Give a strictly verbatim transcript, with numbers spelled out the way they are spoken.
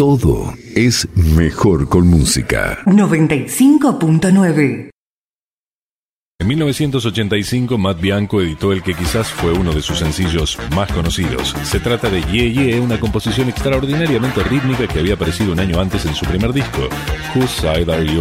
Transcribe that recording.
Todo es mejor con música. noventa y cinco punto nueve. En mil novecientos ochenta y cinco, Matt Bianco editó el que quizás fue uno de sus sencillos más conocidos. Se trata de Yeah Yeah, una composición extraordinariamente rítmica que había aparecido un año antes en su primer disco. Whose Side Are You